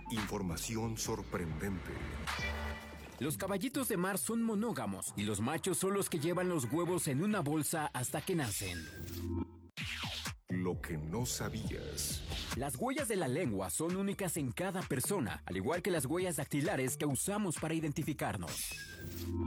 Información sorprendente. Los caballitos de mar son monógamos y los machos son los que llevan los huevos en una bolsa hasta que nacen. Lo que no sabías. Las huellas de la lengua son únicas en cada persona, al igual que las huellas dactilares que usamos para identificarnos.